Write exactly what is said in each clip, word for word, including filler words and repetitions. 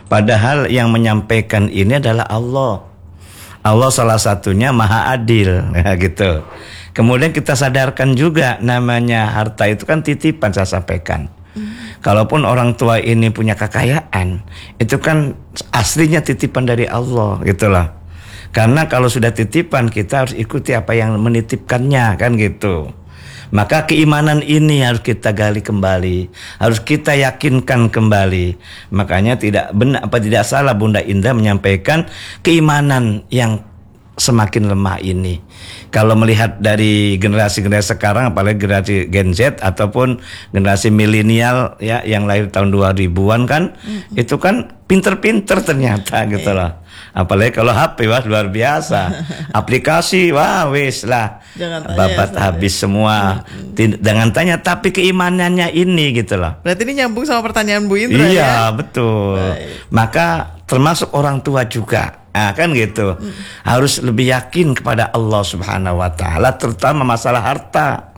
Padahal yang menyampaikan ini adalah Allah. Allah salah satunya Maha Adil, ya gitu. Kemudian kita sadarkan juga namanya harta itu kan titipan, saya sampaikan. Hmm. Kalaupun orang tua ini punya kekayaan, itu kan aslinya titipan dari Allah, gitulah. Karena kalau sudah titipan kita harus ikuti apa yang menitipkannya, kan gitu. Maka keimanan ini harus kita gali kembali, harus kita yakinkan kembali. Makanya tidak benar apa tidak salah Bunda Indah menyampaikan keimanan yang semakin lemah ini. Kalau melihat dari generasi-generasi sekarang, apalagi generasi Gen Z ataupun generasi milenial ya yang lahir tahun dua ribuan kan, mm-hmm. itu kan pinter-pinter ternyata gitu loh. Apalagi kalau H P wah luar biasa. Aplikasi wah wis lah. Babat ya, habis ya. Semua. Hmm. Jangan tanya tapi keimanannya ini gitu loh. Berarti ini nyambung sama pertanyaan Bu Indra iya, ya. Iya, betul. Baik. Maka termasuk orang tua juga. Nah, kan gitu. Hmm. Harus lebih yakin kepada Allah Subhanahu wa taala terutama masalah harta.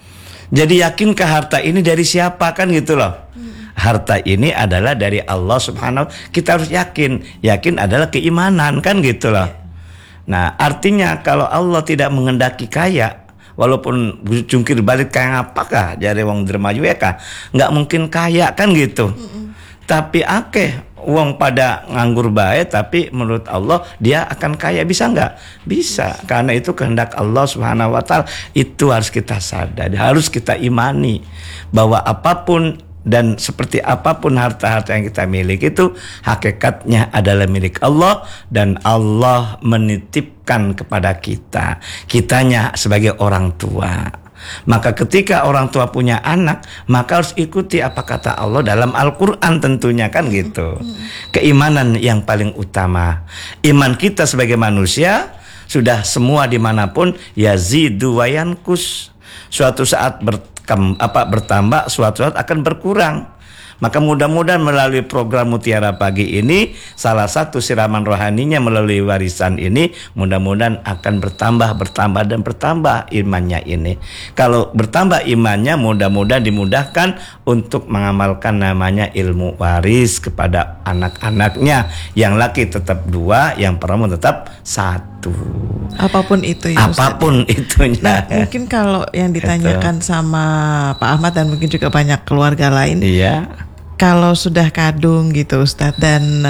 Jadi yakinkah harta ini dari siapa kan gitu loh. Hmm. Harta ini adalah dari Allah Subhanahu. Kita harus yakin, yakin adalah keimanan kan gitu loh. Nah, artinya kalau Allah tidak mengendaki kaya, walaupun jungkir balik kaya apakah jare wong dermayu ya kah, nggak mungkin kaya kan gitu. Mm-mm. Tapi akeh wong pada nganggur bae, tapi menurut Allah dia akan kaya, bisa nggak? Bisa, karena itu kehendak Allah Subhanahu wa taala. Itu harus kita sadari, harus kita imani bahwa apapun dan seperti apapun harta-harta yang kita miliki itu hakikatnya adalah milik Allah dan Allah menitipkan kepada kita, kitanya sebagai orang tua. Maka ketika orang tua punya anak, maka harus ikuti apa kata Allah dalam Al-Quran tentunya kan gitu. Keimanan yang paling utama. Iman kita sebagai manusia sudah semua dimanapun yazidu wa yankus. Suatu saat ber Kem, apa bertambah, suatu saat akan berkurang. Maka mudah-mudahan melalui program Mutiara Pagi ini, salah satu siraman rohaninya melalui warisan ini, mudah-mudahan akan bertambah, bertambah dan bertambah imannya ini. Kalau bertambah imannya, mudah-mudahan dimudahkan untuk mengamalkan namanya ilmu waris kepada anak-anaknya. Yang laki tetap dua, yang perempuan tetap satu. Apapun itu ya Apapun Ustaz. Itunya. Nah, mungkin kalau yang ditanyakan itu sama Pak Ahmad dan mungkin juga banyak keluarga lain. Iya. Kalau sudah kadung gitu Ustadz, dan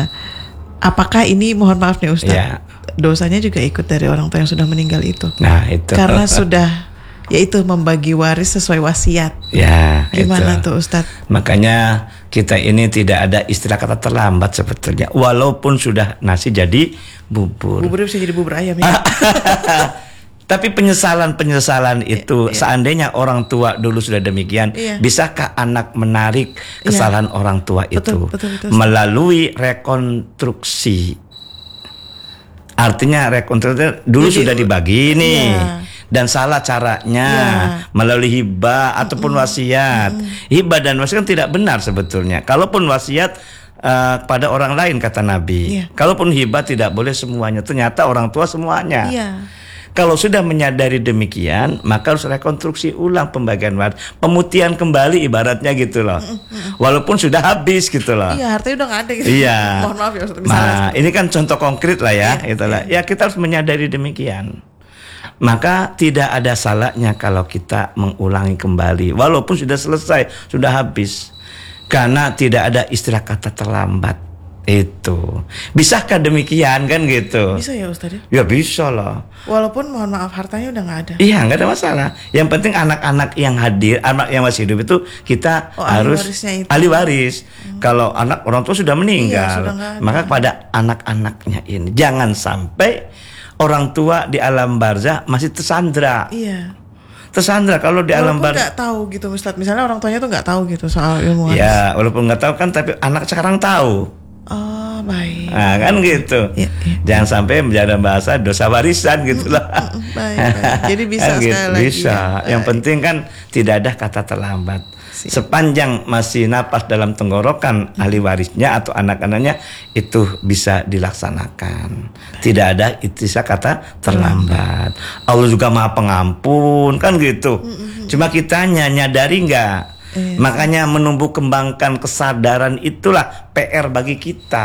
apakah ini mohon maaf nih Ustadz, ya. Dosanya juga ikut dari orang tua yang sudah meninggal itu. Nah itu. Karena sudah yaitu membagi waris sesuai wasiat. Ya. Gimana itu. tuh Ustadz? Makanya kita ini tidak ada istilah kata terlambat sebetulnya. Walaupun sudah nasi jadi bubur. Bubur bisa jadi bubur ayam ya. Tapi penyesalan-penyesalan itu, iya, seandainya orang tua dulu sudah demikian, iya, bisakah anak menarik kesalahan, iya, orang tua itu? Betul, betul, betul, melalui rekonstruksi. Artinya rekonstruksi dulu jadi, sudah dibagi nih, iya, dan salah caranya, iya, melalui hibah ataupun mm-hmm. wasiat. Mm-hmm. Hibah dan wasiat kan tidak benar sebetulnya. Kalaupun wasiat uh, pada orang lain kata Nabi, iya, kalaupun hibah tidak boleh semuanya. Ternyata orang tua semuanya. Iya. Kalau sudah menyadari demikian, maka harus rekonstruksi ulang pembagian waris, pemutihan kembali ibaratnya gitu loh. Walaupun sudah habis gitu loh. Iya, hartanya udah nggak ada gitu. Iya. Mohon maaf ya Ustaz. Nah, ini kan contoh konkret lah ya, iya, itulah. Iya. Ya kita harus menyadari demikian. Maka tidak ada salahnya kalau kita mengulangi kembali, walaupun sudah selesai, sudah habis. Karena tidak ada istilah kata terlambat. Itu bisakah demikian kan gitu? Bisa ya Ustaz ya? Ya bisa lah. Walaupun mohon maaf hartanya udah nggak ada. Iya, nggak ada masalah. Yang penting anak-anak yang hadir, anak yang masih hidup itu kita oh, harus ahli, ahli waris. Hmm. Kalau anak orang tua sudah meninggal, iya, sudah maka kepada anak-anaknya ini jangan sampai orang tua di alam barzah masih tersandra. Iya. Tersandra kalau di alam barzah. Walaupun nggak tahu gitu Ustaz. Misalnya orang tuanya tuh nggak tahu gitu soal ilmu waris. Ya, walaupun nggak tahu kan, tapi anak sekarang tahu. Oh baik. Nah kan gitu. Ya, ya. Jangan sampai menjadi bahasa dosa warisan gitu lah. Baik, baik. Jadi bisa kan gitu, sekali lagi. Bisa. Ya. Yang penting kan tidak ada kata terlambat. Siap. Sepanjang masih napas dalam tenggorokan ahli warisnya atau anak-anaknya, itu bisa dilaksanakan. Tidak ada istilah kata terlambat. Allah juga Maha Pengampun kan gitu. Cuma kitanya nyadari nggak? Eh. Makanya menumbuh kembangkan kesadaran itulah P R bagi kita.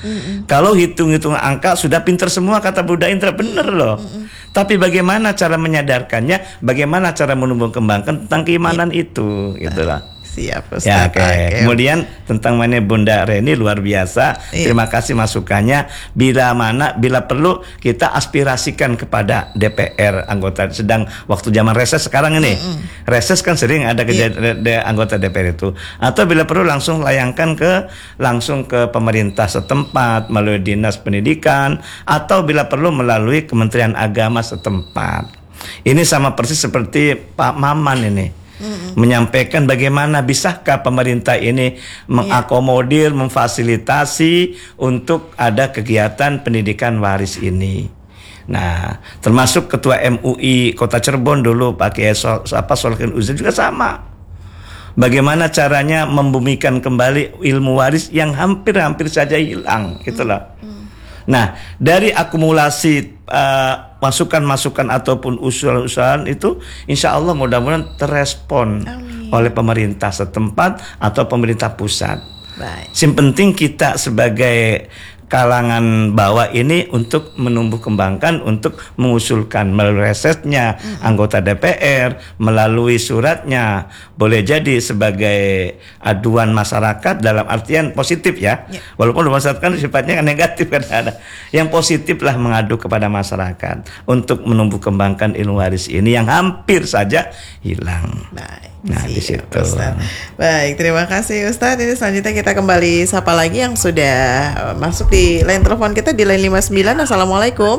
Mm-mm. Kalau hitung-hitung angka sudah pinter semua kata Buddha Indra, bener loh. Mm-mm. Tapi bagaimana cara menyadarkannya, bagaimana cara menumbuh kembangkan tentang keimanan yeah. itu, gitulah. Siap, Ustaz. Ya, oke. Okay. Kemudian tentang mana Bunda Reni luar biasa. Iya. Terima kasih masukannya. Bila mana, bila perlu kita aspirasikan kepada D P R anggota. Sedang waktu zaman reses sekarang ini, mm-hmm. reses kan sering ada kejadian iya. anggota D P R itu. Atau bila perlu langsung layangkan ke langsung ke pemerintah setempat melalui dinas pendidikan atau bila perlu melalui Kementerian Agama setempat. Ini sama persis seperti Pak Maman ini. Mm-hmm. Menyampaikan bagaimana bisakah pemerintah ini mengakomodir, yeah. memfasilitasi untuk ada kegiatan pendidikan waris ini. Nah, termasuk Ketua M U I Kota Cirebon dulu Pak Kiai Sol, apa Solihin Uzair juga sama. Bagaimana caranya membumikan kembali ilmu waris yang hampir-hampir saja hilang, itulah. Mm-hmm. Nah, dari akumulasi uh, masukan-masukan ataupun usulan-usulan itu, insya Allah mudah-mudahan terrespon Amin. oleh pemerintah setempat atau pemerintah pusat. Baik. Yang penting kita sebagai kalangan bawah ini untuk menumbuh kembangkan, untuk mengusulkan melalui resesnya mm-hmm. anggota D P R, melalui suratnya, boleh jadi sebagai aduan masyarakat dalam artian positif ya, yeah. walaupun masyarakat kan sifatnya negatif kan ada. Yang positif lah mengadu kepada masyarakat untuk menumbuh kembangkan ilmu waris ini yang hampir saja hilang. Baik. Nah, di situ. Ustaz. Baik, terima kasih Ustaz. Ini selanjutnya kita kembali sapa lagi yang sudah masuk di line telepon kita di line lima puluh sembilan. Assalamualaikum.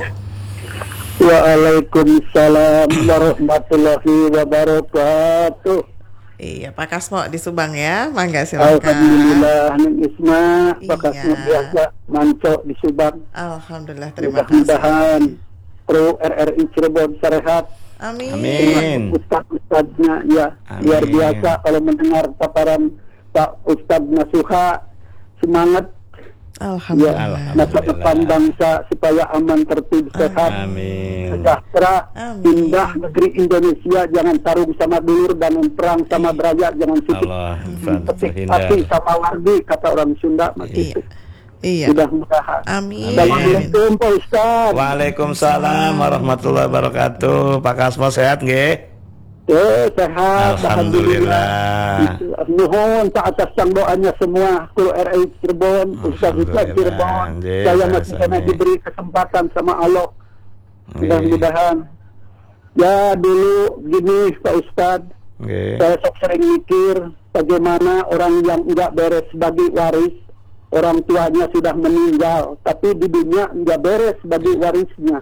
Waalaikumsalam warahmatullahi wabarakatuh. Iya, Pak Kasmo di Subang ya. Mangga silakan. Alhamdulillah, Neng Isma, Pak iya. Kasmo biasa manco di Subang. Alhamdulillah, terima kasih. Mudah-mudahan Pro R R I Cirebon sehat. Amin. Amin. Ustaz-ustaznya ya Amin. Luar biasa kalau mendengar paparan Pak Ustaz Nasuha, semangat. Alhamdulillah. Ya, masa depan bangsa supaya aman, tertib, sehat, Amin. sejahtera, Amin. Indah negeri Indonesia. Jangan tarung sama dulur dan perang sama beraya. Jangan petik api sama wardi kata orang Sunda. Iya. Iya. Mudah-mudahan. Amin. Assalamualaikum Pak Ustaz. Waalaikumsalam warahmatullahi wabarakatuh. Pak Kasmo sehat nggih? Eh, sehat. Alhamdulillah. Nuhun tak atas sang doanya semua Kru R I Cirebon, Ustaz Ustaz Cirebon. Saya masih kena diberi kesempatan sama Allah. Mudah-mudahan. Ya dulu gini Pak Ustaz. Okay. Saya sok sering mikir bagaimana orang yang enggak beres bagi waris. Orang tuanya sudah meninggal, tapi di dunia nggak beres bagi warisnya.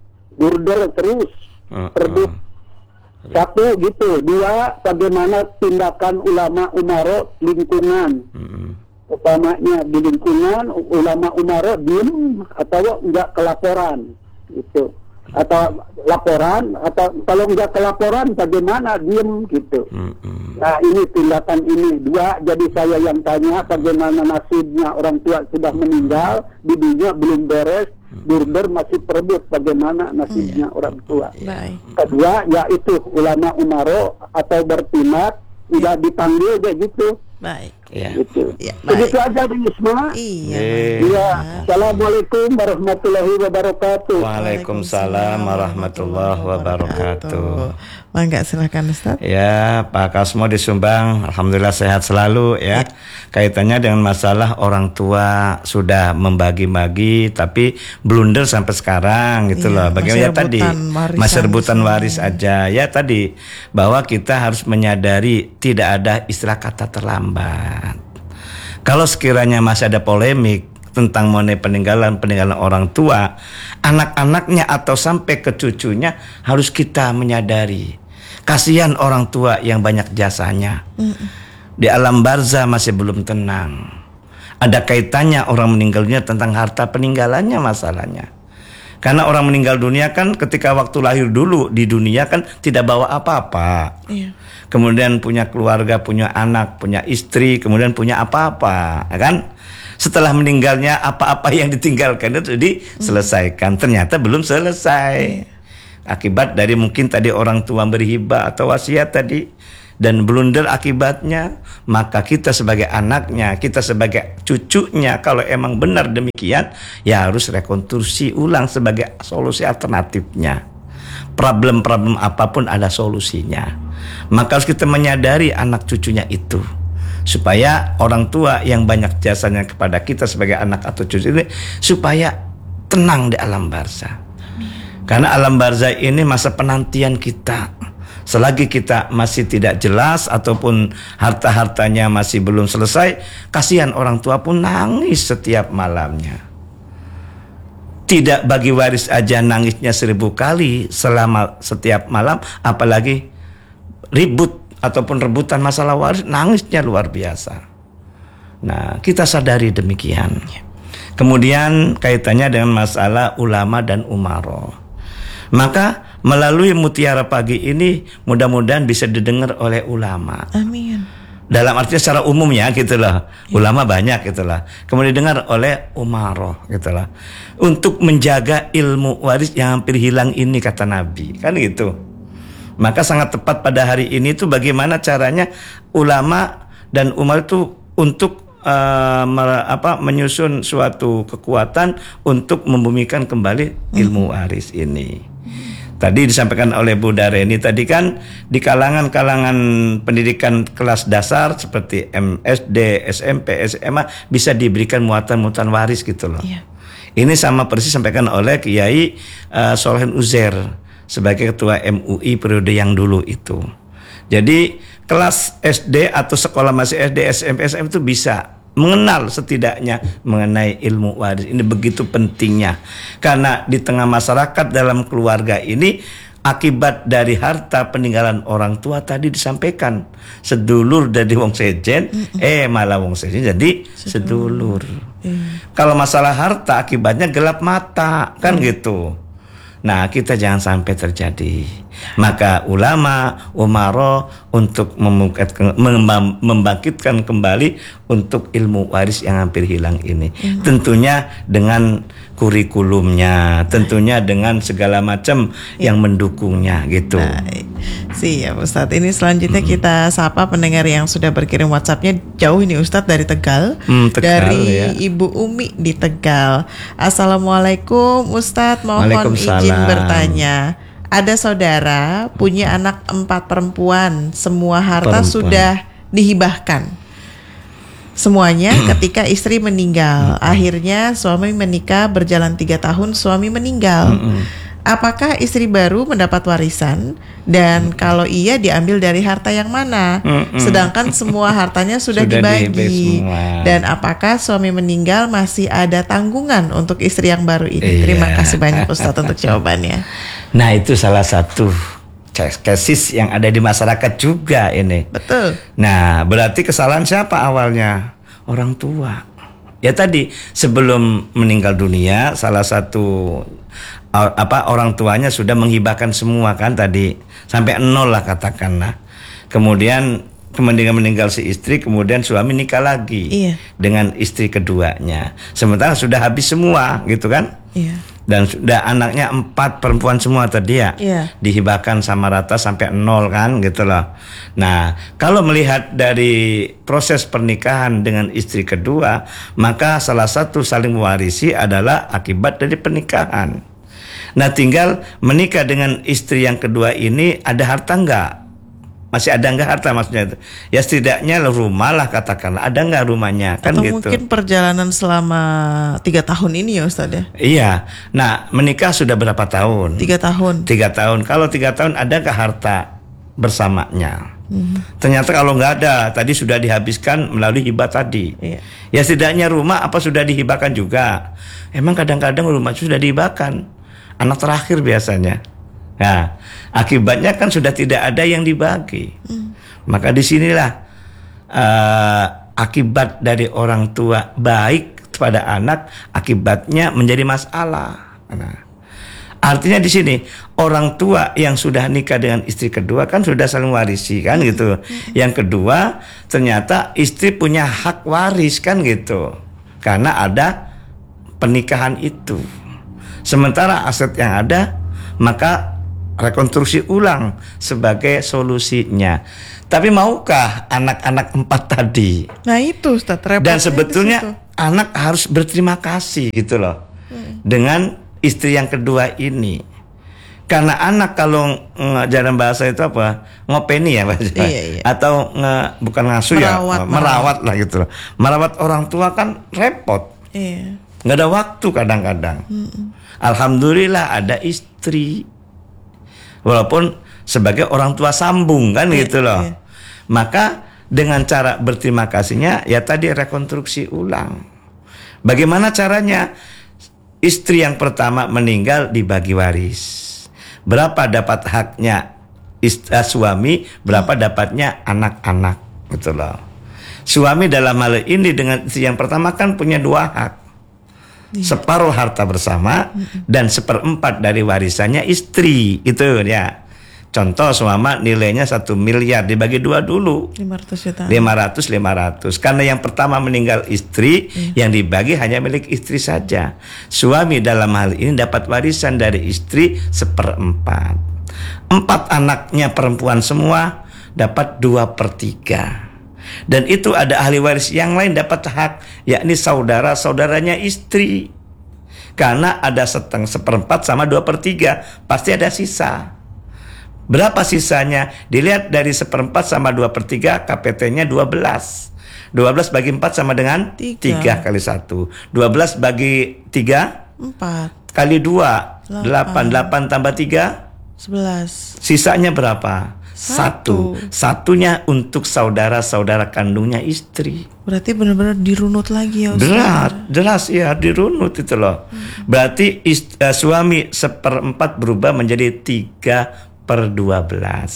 Burder terus, perbut. Uh, uh. Satu gitu. Dua, bagaimana tindakan ulama umaro lingkungan. Uh. Utamanya di lingkungan, ulama umaro diem atau nggak kelaporan. Gitu. Atau laporan, atau kalau nggak kelaporan bagaimana diem gitu. Mm-hmm. Nah ini tindakan ini dua. Jadi saya yang tanya bagaimana nasibnya orang tua sudah meninggal di dunia belum beres, burder masih perebut bagaimana nasibnya mm-hmm. orang tua. Baik. Kedua yaitu ulama umaro atau bertindak tidak dipanggil kayak gitu. Baik. Ya. Gitu. Ya, begitu aja di Isma. Iya. Iya. Assalamualaikum warahmatullahi wabarakatuh. Waalaikumsalam warahmatullahi wabarakatuh. Mangga silakan Ustaz. Ya, Pak Kasmo di Sumbang, alhamdulillah sehat selalu ya. ya. Kaitannya dengan masalah orang tua sudah membagi-bagi tapi blunder sampai sekarang gitu ya, loh. Bagaimana ya tadi masih rebutan waris aja. Ya tadi bahwa kita harus menyadari tidak ada istilah kata terlambat. Kalau sekiranya masih ada polemik tentang mengenai peninggalan peninggalan orang tua, anak-anaknya atau sampai ke cucunya harus kita menyadari. Kasihan orang tua yang banyak jasanya. Mm-mm. Di alam barzah masih belum tenang. Ada kaitannya orang meninggalnya tentang harta peninggalannya masalahnya. Karena orang meninggal dunia kan ketika waktu lahir dulu di dunia kan tidak bawa apa-apa. Iya. Kemudian punya keluarga, punya anak, punya istri, kemudian punya apa-apa, kan? Setelah meninggalnya apa-apa yang ditinggalkan itu diselesaikan. Ternyata belum selesai. Akibat dari mungkin tadi orang tua beri hibah atau wasiat tadi dan blunder akibatnya, maka kita sebagai anaknya, kita sebagai cucunya, kalau emang benar demikian, ya harus rekonstruksi ulang sebagai solusi alternatifnya. Problem-problem apapun ada solusinya. Maka harus kita menyadari anak cucunya itu, supaya orang tua yang banyak jasanya kepada kita sebagai anak atau cucu ini, supaya tenang di alam barzah. Karena alam barzah ini masa penantian kita. Selagi kita masih tidak jelas ataupun harta-hartanya masih belum selesai, kasihan orang tua pun nangis setiap malamnya. Tidak bagi waris aja nangisnya seribu kali selama setiap malam, apalagi ribut ataupun rebutan masalah waris, nangisnya luar biasa. Nah, kita sadari demikian. Kemudian kaitannya dengan masalah ulama dan umaro. Maka melalui Mutiara Pagi ini mudah-mudahan bisa didengar oleh ulama. Amin. Dalam artinya secara umum ya gitulah. Ya. Ulama banyak gitulah. Kemudian didengar oleh umaroh gitulah. Untuk menjaga ilmu waris yang hampir hilang ini kata Nabi. Kan gitu. Maka sangat tepat pada hari ini tuh bagaimana caranya ulama dan umar itu untuk uh, mer, apa, menyusun suatu kekuatan untuk membumikan kembali ilmu waris ini. Tadi disampaikan oleh Bu Dareni tadi kan di kalangan-kalangan pendidikan kelas dasar seperti M S D, S M P, S M A bisa diberikan muatan-muatan waris gitu loh. Iya. Ini sama persis disampaikan oleh Kiai uh, Sholihin Uzair sebagai ketua M U I periode yang dulu itu. Jadi kelas S D atau sekolah masih S D, S M P, S M P itu bisa mengenal setidaknya mengenai ilmu waris. Ini begitu pentingnya karena di tengah masyarakat dalam keluarga ini akibat dari harta peninggalan orang tua tadi disampaikan sedulur dari wong sejen mm-mm. eh malah wong sejen jadi sedulur, sedulur. Mm. Kalau masalah harta akibatnya gelap mata kan mm. gitu. Nah, kita jangan sampai terjadi. Maka ulama, umaro untuk membangkitkan kembali untuk ilmu waris yang hampir hilang ini. Hmm. Tentunya dengan kurikulumnya, tentunya dengan segala macam ya. yang mendukungnya gitu. Baik. Siap Ustadz. Ini selanjutnya hmm. kita sapa pendengar yang sudah berkirim WhatsAppnya jauh ini Ustadz dari Tegal. Hmm, Tegal dari ya. Ibu Umi di Tegal. Assalamualaikum Ustadz, mohon izin bertanya. Ada saudara punya anak empat perempuan, semua harta perempuan. sudah dihibahkan. Semuanya ketika istri meninggal. Akhirnya suami menikah berjalan tiga tahun, suami meninggal. Apakah istri baru mendapat warisan? Dan kalau iya diambil dari harta yang mana? Sedangkan semua hartanya sudah, sudah dibagi. Dan apakah suami meninggal masih ada tanggungan untuk istri yang baru ini? Iya. Terima kasih banyak Ustadz untuk jawabannya. Nah, itu salah satu kesis yang ada di masyarakat juga ini. Betul. Nah, berarti kesalahan siapa awalnya? Orang tua. Ya tadi sebelum meninggal dunia salah satu apa orang tuanya sudah menghibahkan semua kan tadi sampai nol lah katakanlah. Kemudian kemudian meninggal si istri, kemudian suami nikah lagi iya. dengan istri keduanya. Sementara sudah habis semua gitu kan? Iya. Dan sudah anaknya empat perempuan semua tadi ya, iya. dihibahkan sama rata sampai nol kan gitu loh. Nah kalau melihat dari proses pernikahan dengan istri kedua, maka salah satu saling mewarisi adalah akibat dari pernikahan. Nah tinggal menikah dengan istri yang kedua ini ada harta enggak? Masih ada enggak harta maksudnya itu? Ya setidaknya rumah lah katakanlah. Ada enggak rumahnya kan atau gitu. Atau mungkin perjalanan selama tiga tahun ini ya Ustadz ya? Iya. Nah menikah sudah berapa tahun? Tiga tahun. Tiga tahun. Kalau tiga tahun ada enggak harta bersamanya? Hmm. Ternyata kalau enggak ada, tadi sudah dihabiskan melalui hibah tadi. Iya. Ya setidaknya rumah apa sudah dihibahkan juga? Emang kadang-kadang rumah sudah dihibahkan. Anak terakhir biasanya. Nah, akibatnya kan sudah tidak ada yang dibagi. Hmm. Maka disinilah uh, akibat dari orang tua baik kepada anak, akibatnya menjadi masalah. Nah, artinya di sini orang tua yang sudah nikah dengan istri kedua kan sudah saling warisi kan gitu. Hmm. Yang kedua ternyata istri punya hak waris kan gitu, karena ada pernikahan itu. Sementara aset yang ada maka rekonstruksi ulang sebagai solusinya. Tapi maukah anak-anak empat tadi? Nah itu Ustaz, dan sebetulnya anak harus berterima kasih gitu loh hmm. dengan istri yang kedua ini. Karena anak kalau dalam bahasa itu apa, ngopeni ya Pak, iya, iya. atau nge, bukan ngasuh ya, merawat, merawat lah gitu loh. Merawat orang tua kan repot, iya. nggak ada waktu kadang-kadang. Hmm. Alhamdulillah ada istri, walaupun sebagai orang tua sambung kan iya, gitu loh. Iya. Maka dengan cara berterima kasihnya ya tadi rekonstruksi ulang. Bagaimana caranya? Istri yang pertama meninggal dibagi waris. Berapa dapat haknya ist- uh, suami, berapa hmm. dapatnya anak-anak, gitu loh. Suami dalam hal ini dengan istri yang pertama kan punya dua hak. Iya. Separuh harta bersama hmm. dan seperempat dari warisannya istri, itu ya. Contoh seumpama nilainya satu miliar dibagi dua dulu. lima ratus juta. lima ratus, lima ratus. Karena yang pertama meninggal istri, hmm. yang dibagi hanya milik istri saja. Suami dalam hal ini dapat warisan dari istri seperempat. Empat anaknya perempuan semua dapat dua per tiga. Dan itu ada ahli waris yang lain dapat hak, yakni saudara-saudaranya istri. Karena ada setengah seperempat sama dua per tiga, pasti ada sisa. Berapa sisanya? Dilihat dari seperempat sama dua per tiga, K P T-nya dua belas. dua belas bagi empat sama dengan tiga kali satu. dua belas bagi tiga? empat. Kali dua? delapan. delapan tambah tiga? sebelas. Sisanya berapa? Satu. Satunya untuk saudara-saudara kandungnya istri. Berarti benar-benar dirunut lagi ya Ustaz? Jelas, jelas ya dirunut itu loh. Hmm. Berarti ist, uh, suami seperempat berubah menjadi tiga per dua belas.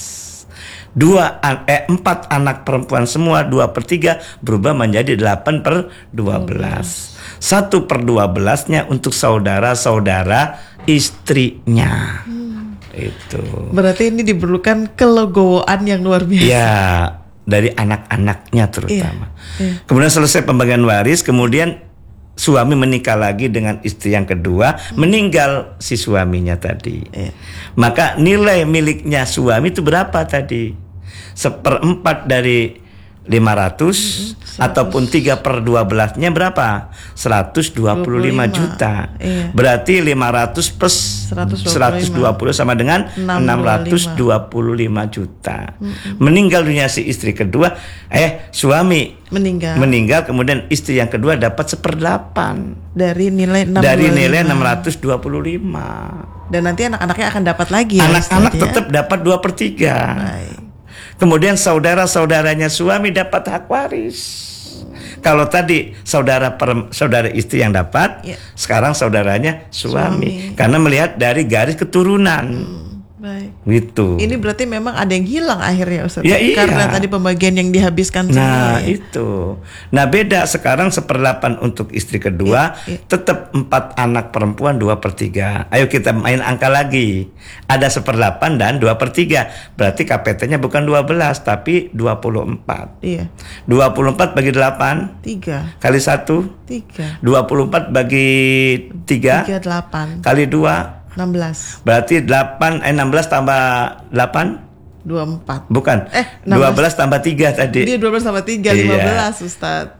Dua, eh, empat anak perempuan semua dua per tiga berubah menjadi delapan per dua belas. Satu per dua belasnya untuk saudara-saudara istrinya. Hmm. Itu. Berarti ini diperlukan kelegowoan yang luar biasa. Ya, dari anak-anaknya terutama. Iya, iya. Kemudian selesai pembagian waris, kemudian suami menikah lagi dengan istri yang kedua, hmm. meninggal si suaminya tadi. Eh. Maka nilai miliknya suami itu berapa tadi? Seperempat dari lima ratus hmm, ataupun tiga per dua belasnya berapa? seratus dua puluh lima juta. Iya. Berarti lima ratus plus seratus dua puluh sama dengan enam ratus dua puluh lima juta. Hmm. Meninggal dunia si istri kedua, eh suami meninggal. Meninggal kemudian istri yang kedua dapat seperdelapan dari nilai enam puluh lima. Dari nilai enam ratus dua puluh lima. Dan nanti anak-anaknya akan dapat lagi. Anak-anak ya, tetap ya? Dapat dua per tiga. Baik. Kemudian saudara-saudaranya suami dapat hak waris. Kalau tadi saudara per, saudara istri yang dapat, ya. Sekarang saudaranya suami. suami. Karena melihat dari garis keturunan. Hmm. Baik. Gitu. Ini berarti memang ada yang hilang akhirnya Ustaz. Ya, iya. Karena tadi pembagian yang dihabiskan semua. Nah ya. itu. Nah beda sekarang seperdelapan untuk istri kedua, ya, ya. Tetap empat anak perempuan dua per tiga. Ayo kita main angka lagi. Ada seperdelapan dan dua per tiga. Berarti K P T-nya bukan dua belas tapi dua puluh empat. Iya. dua puluh empat bagi delapan? tiga. Kali satu? tiga. dua puluh empat bagi tiga? tiga, delapan. Kali dua? enam belas. Berarti delapan eh enam belas tambah delapan? dua puluh empat. Bukan. Eh, dua belas tambah tiga tadi. Dia dua belas tambah tiga, iya. lima belas Ustaz.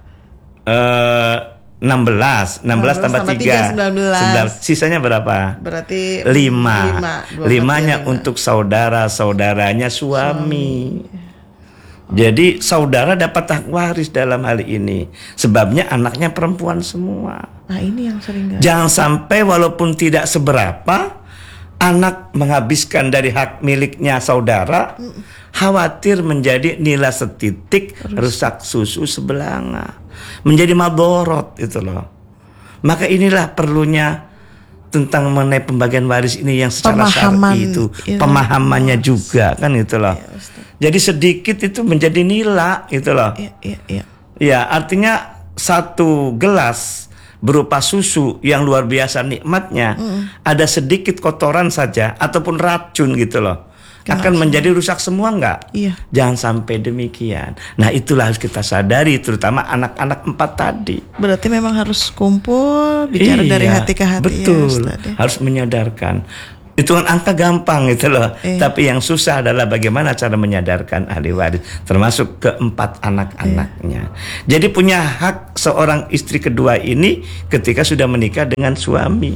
Eh enam belas, enam belas tambah tiga, sembilan belas. sembilan belas. Sisanya berapa? Berarti lima. lima. Limanya lima. Untuk saudara-saudaranya suami. suami. Jadi saudara dapat hak waris dalam hal ini. Sebabnya anaknya perempuan semua. Nah ini yang sering gak. Jangan sampai walaupun tidak seberapa, anak menghabiskan dari hak miliknya saudara, mm. khawatir menjadi nilai setitik, terus rusak susu sebelanga, menjadi madorot itu loh. Maka inilah perlunya tentang mengenai pembagian waris ini yang secara syar'i itu, ya, pemahamannya ya, juga kan itu loh. Ya, jadi sedikit itu menjadi nilai itu loh. Ya, ya, ya. Ya artinya satu gelas berupa susu yang luar biasa nikmatnya, mm. ada sedikit kotoran saja ataupun racun gitu loh. Kena akan semua. Menjadi rusak semua enggak? Iya. Jangan sampai demikian. Nah itulah harus kita sadari, terutama anak-anak empat tadi. Berarti memang harus kumpul, bicara iya, dari hati ke hati. Betul, ya, harus menyadarkan. hitungan angka gampang gitu loh. Iya. Tapi yang susah adalah bagaimana cara menyadarkan ahli waris, termasuk keempat anak-anaknya. Iya. Jadi punya hak seorang istri kedua ini ketika sudah menikah dengan suami.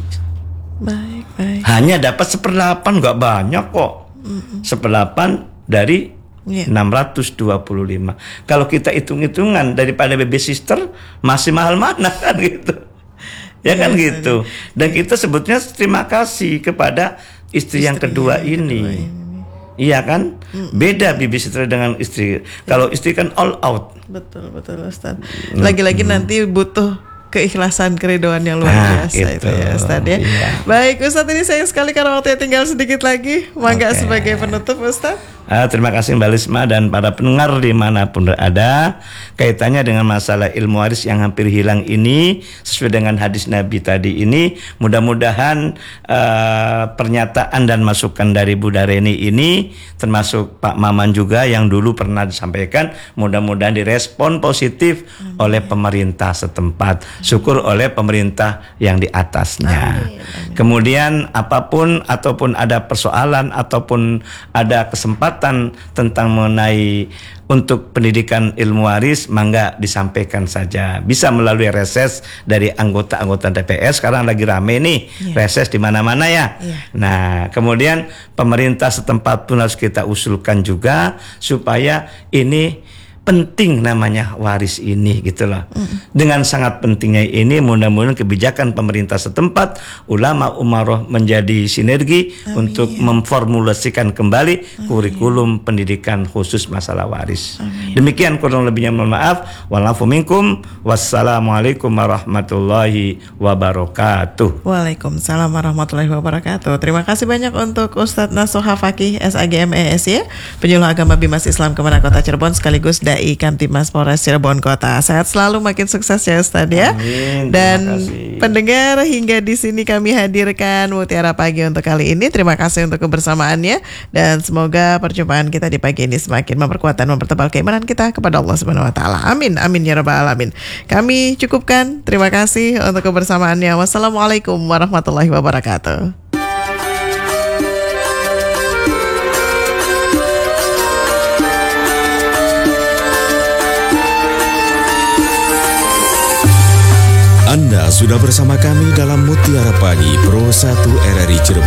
Baik, baik. Hanya dapat seperdelapan, nggak banyak kok. Mm-mm. Seperdelapan dari Yeah. enam ratus dua puluh lima. Kalau kita hitung-hitungan daripada baby sister masih mahal mana kan gitu. Ya kan yeah, gitu. Dan kita sebutnya terima kasih kepada istri, istri yang kedua yang ini. Kedua ini. Iya kan? Mm. Beda baby sister dengan istri. Yeah. Kalau istri kan all out. Betul, betul Ustaz. Lagi-lagi mm. nanti butuh keikhlasan, keridoan yang luar nah, biasa itu, itu ya Ustaz ya. Iya. Baik Ustaz, ini sayang sekali karena waktunya tinggal sedikit lagi. Mangga okay. sebagai penutup Ustaz. Uh, terima kasih Mbak Lisma dan para pendengar dimanapun berada. Kaitannya dengan masalah ilmu waris yang hampir hilang ini, sesuai dengan hadis Nabi tadi ini, mudah-mudahan uh, pernyataan dan masukan dari Bu Dareni ini, termasuk Pak Maman juga yang dulu pernah disampaikan, mudah-mudahan direspon positif Amin. Oleh pemerintah setempat. Syukur oleh pemerintah yang di atasnya. Amin. Amin. Kemudian apapun ataupun ada persoalan ataupun ada kesempatan tentang mengenai untuk pendidikan ilmu waris, mangga disampaikan saja. Bisa melalui reses dari anggota-anggota D P R. Sekarang lagi rame nih yeah. reses di mana-mana ya. Yeah. Nah, kemudian pemerintah setempat pun harus kita usulkan juga supaya ini penting namanya waris ini gitu loh. Mm. Dengan sangat pentingnya ini mudah-mudahan kebijakan pemerintah setempat, ulama umaroh menjadi sinergi Amin. Untuk memformulasikan kembali Amin. Kurikulum pendidikan khusus masalah waris. Amin. Demikian kurang lebihnya, mohon maaf. Walafu minkum. Wassalamualaikum warahmatullahi wabarakatuh. Waalaikumsalam warahmatullahi wabarakatuh. Terima kasih banyak untuk Ustadz Nasuha Fakih S A G M E S Y, penyuluh agama Bimas Islam Kemenak Kota Cirebon sekaligus Dai Kamtimas Polres Cirebon Kota. Sehat selalu, makin sukses ya Ustadz ya. Amin, dan pendengar, hingga di sini kami hadirkan Mutiara Pagi untuk kali ini. Terima kasih untuk kebersamaannya dan semoga perjumpaan kita di pagi ini semakin memperkuat dan mempertebal keimanan kita kepada Allah Subhanahu wa taala. Amin. Amin ya rabbal alamin. Kami cukupkan. Terima kasih untuk kebersamaannya. Wassalamualaikum warahmatullahi wabarakatuh. Anda sudah bersama kami dalam Mutiara Pagi Pro satu R R I Cirebon.